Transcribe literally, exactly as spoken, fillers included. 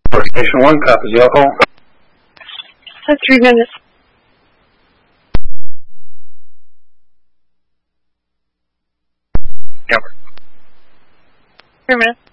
Station one, copy the call. That's three minutes. Yep. Three minutes.